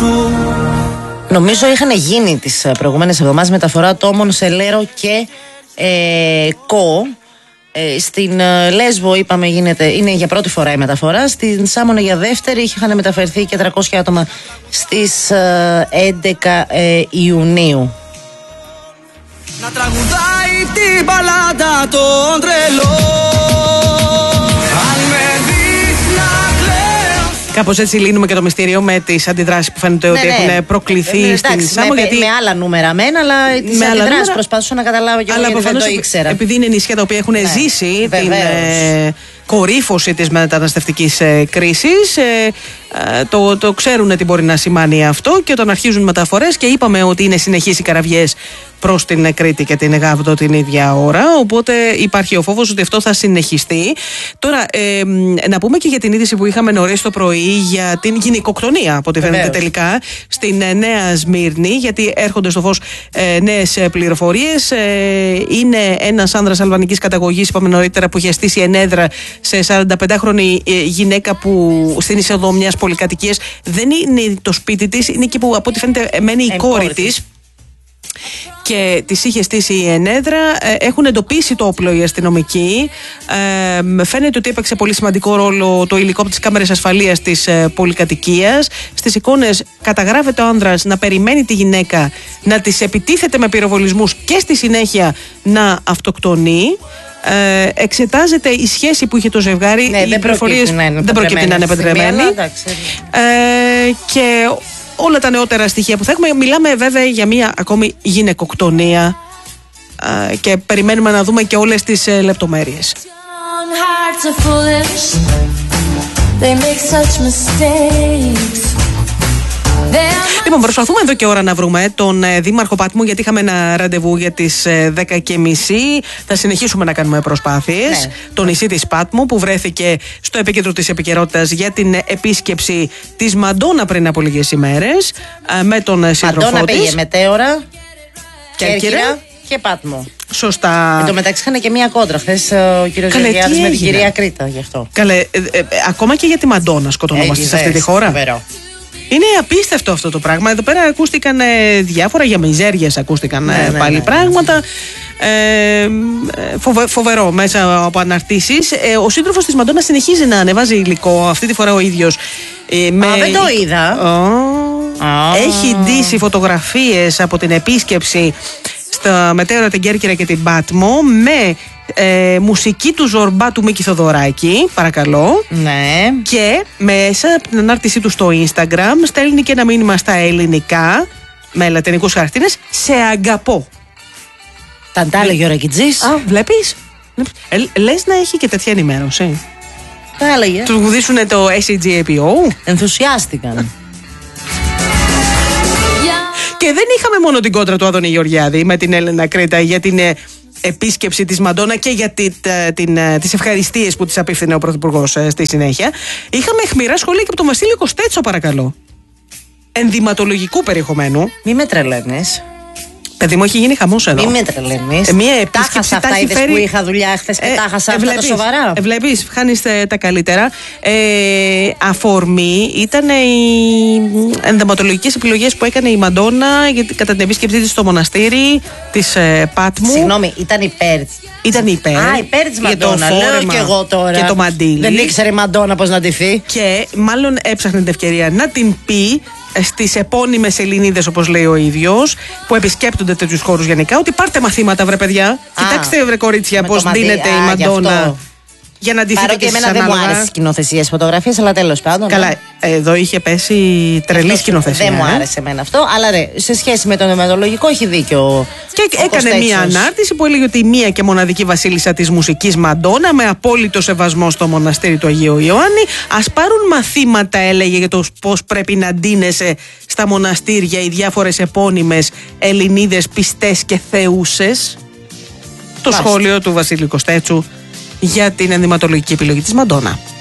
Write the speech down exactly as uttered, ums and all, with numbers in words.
σου. Νομίζω είχαν γίνει τις προηγούμενες εβδομάδες μεταφορά ατόμων σε Λέρο και ε, Κο. Ε, στην ε, Λέσβο είπαμε γίνεται, είναι για πρώτη φορά η μεταφορά. Στην Σάμονα για δεύτερη είχαν μεταφερθεί και τριακόσια άτομα στις ε, έντεκα ε, Ιουνίου. Να τραγουδάει την παλάτα των τρελών. Κάπως έτσι λύνουμε και το μυστήριο με τις αντιδράσεις που φαίνεται ναι, ότι ναι. έχουν προκληθεί ναι, στην εντάξει, Σάμο. Με, γιατί... με άλλα νούμερα μένα, αλλά τις αντιδράσεις προσπαθούσα να καταλάβω και εγώ γιατί δεν το ήξερα. Επειδή είναι νησιά τα οποία έχουν ναι, ζήσει βεβαίως. την ε, κορύφωση της μεταναστευτικής ε, κρίσης, ε, ε, το, το ξέρουν τι μπορεί να σημαίνει αυτό και όταν αρχίζουν μεταφορές και είπαμε ότι είναι συνεχείς οι καραβιές προς την Κρήτη και την Γάβδο την ίδια ώρα, οπότε υπάρχει ο φόβος ότι αυτό θα συνεχιστεί. Τώρα, ε, να πούμε και για την είδηση που είχαμε νωρίς το πρωί για την γυναικοκτονία, από ό,τι φαίνεται τελικά, στην ε, Νέα Σμύρνη, γιατί έρχονται στο φως ε, νέες πληροφορίες. Ε, είναι ένας άνδρας αλβανικής καταγωγής, είπαμε νωρίτερα, που είχε στήσει ενέδρα σε σαρανταπεντάχρονη ε, γυναίκα που στην είσοδο μιας πολυκατοικίας. Δεν είναι το σπίτι της, είναι εκεί που από ό,τι φαίνεται μένει η κόρη της. Και της είχε στήσει η ενέδρα. Έχουν εντοπίσει το όπλο οι αστυνομικοί. Ε, φαίνεται ότι έπαιξε πολύ σημαντικό ρόλο το υλικό από τις κάμερες ασφαλείας της ε, πολυκατοικίας. Στις εικόνες καταγράφεται ο άνδρας να περιμένει τη γυναίκα, να της επιτίθεται με πυροβολισμούς και στη συνέχεια να αυτοκτονεί. Ε, εξετάζεται η σχέση που είχε το ζευγάρι. Ναι, δεν προκύπτει να είναι, δεν προκύπτει να είναι παντρεμένη. Ε, και όλα τα νεότερα στοιχεία που θα έχουμε. Μιλάμε βέβαια για μια ακόμη γυναικοκτονία ε, και περιμένουμε να δούμε και όλες τις ε, λεπτομέρειες. Λοιπόν, προσπαθούμε εδώ και ώρα να βρούμε τον ε, Δήμαρχο Πάτμου, γιατί είχαμε ένα ραντεβού για τις ε, δέκα και μισή. Θα συνεχίσουμε να κάνουμε προσπάθειες. Ναι. Το νησί της Πάτμου, που βρέθηκε στο επίκεντρο της επικαιρότητας για την επίσκεψη της Μαντόνα πριν από λίγες ημέρες, ε, με τον σύντροφό της. Μαντόνα πήγε μετέωρα, Κέρκυρα και Πάτμο. Σωστά. Εν τω μεταξύ είχαν και μία κόντρα χθες ο κύριος Γεωργιάδης με την κυρία Κρήτα γι' αυτό. Καλέ, ε, ε, ε, ακόμα και για τη Μαντόνα σκοτωνόμαστε σε αυτή τη χώρα. Φοβερό. Είναι απίστευτο αυτό το πράγμα. Εδώ πέρα ακούστηκαν ε, διάφορα, για μιζέριες ακούστηκαν ε, ναι, ναι, πάλι ναι, πράγματα. Ε, φοβε, φοβερό μέσα από αναρτήσεις. Ε, ο σύντροφος της Μαντόνα συνεχίζει να ανεβάζει υλικό, αυτή τη φορά ο ίδιος. Ε, με... Α, δεν το είδα. Oh, oh. Έχει ντύσει φωτογραφίες από την επίσκεψη στα μετέωρα την Κέρκυρα και την Πάτμο με ε, μουσική του Ζορμπά του Μίκη Θοδωράκη, παρακαλώ. Ναι. Και μέσα από την ανάρτησή του στο Instagram στέλνει και ένα μήνυμα στα ελληνικά με λατινικούς χαρακτήρες: σε αγκαπώ. Τα τα έλεγε ο Ρακιτζής. Α, βλέπεις. Ε, λες να έχει και τέτοια ενημέρωση. Τα έλεγε. Τους γουδίσουνε το ες σι τζι έι πι ο. Ενθουσιάστηκαν. Και δεν είχαμε μόνο την κόντρα του Άδωνη Γεωργιάδη με την Έλενα Κρήτα για την ε, επίσκεψη της Μαντόνα και για την, την, τις ευχαριστίες που της απίφθινε ο Πρωθυπουργός ε, στη συνέχεια. Είχαμε αιχμηρά σχόλια και από τον Βασίλη Κωστέτσο, παρακαλώ. Ενδυματολογικού περιεχομένου. Μη με τρελαίνεις. Παιδί μου, έχει γίνει χαμός εδώ. Μη με τρελαίνεις. Ε, μία επίσκεψη τα αυτά είδες φέρει... που είχα δουλειά χθες και ε, τα χάσα αυτά τα σοβαρά. Ε, βλέπεις, χάνεις τα καλύτερα. Ε, αφορμή ήταν οι ενδυματολογικές επιλογές που έκανε η Μαντόνα κατά την επίσκεψή της στο μοναστήρι της ε, Πάτμου. Συγγνώμη, ήταν υπέρ. Ήταν υπέρ. Α, υπέρ της Μαντόνα. Λέω και εγώ τώρα. Και το μαντίλι. Δεν ήξερε η Μαντόνα πώς να ντυθεί. Και μάλλον έψαχνε την ευκαιρία να την πει στις επώνυμες Ελληνίδες, όπως λέει ο ίδιος, που επισκέπτονται τέτοιους χώρους γενικά, ότι πάρτε μαθήματα, βρε παιδιά. Α, κοιτάξτε, βρε κορίτσια, πώς δίνεται η Μαντόνα. Για να αντιθέτω και εμένα δεν μου άρεσε τις σκηνοθεσίες φωτογραφίες, αλλά τέλος πάντων. Καλά, ναι. Εδώ είχε πέσει τρελή σκηνοθεσία. Δεν μου άρεσε εμένα αυτό, αλλά ρε, σε σχέση με το ενδυματολογικό έχει δίκιο. Και ο έκανε μία ανάρτηση που έλεγε ότι η μία και μοναδική βασίλισσα της μουσικής Μαντόνα, με απόλυτο σεβασμό στο μοναστήρι του Αγίου Ιωάννη, ας πάρουν μαθήματα, έλεγε, για το πώς πρέπει να ντύνεσαι στα μοναστήρια οι διάφορες επώνυμες Ελληνίδες πιστές και θεούσες. Το Μάλιστα. Σχόλιο του Βασίλη Κωστέτσου για την ενδυματολογική επιλογή της Μαντόνα.